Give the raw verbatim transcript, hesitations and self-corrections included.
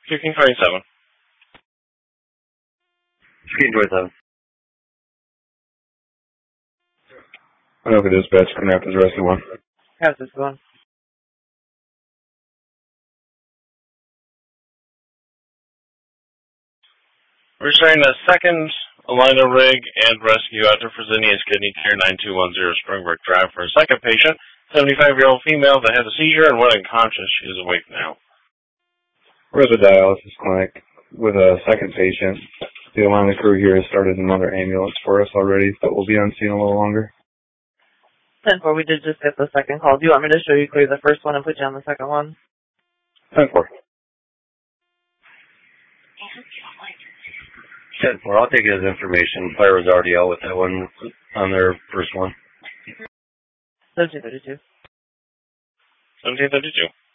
fifteen twenty-seven. fifteen twenty-seven. I know if it is dispatch coming after the rescue one. How's this going? We're starting a second Alina rig and rescue after Fresenius Kidney Care nine two one zero Springbrook Drive for a second patient, seventy-five-year-old female that had a seizure and went unconscious. She is awake now. We're at the dialysis clinic with a second patient. The Alina crew here has started another ambulance for us already, but we'll be on scene a little longer. ten four, we did just get the second call. Do you want me to show you clear the first one and put you on the second one? ten four. ten four, I'll take it as information. Fire was already out with that one on their first one. seventeen thirty-two. seventeen thirty-two.